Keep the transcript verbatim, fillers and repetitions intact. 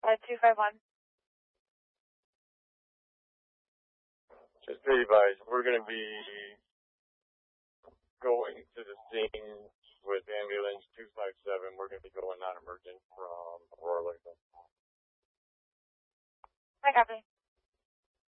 Uh, two five one. Just be advised, we're going to be going to the scene with ambulance two five seven. We're going to be going non-emergent from Aurora. I copy.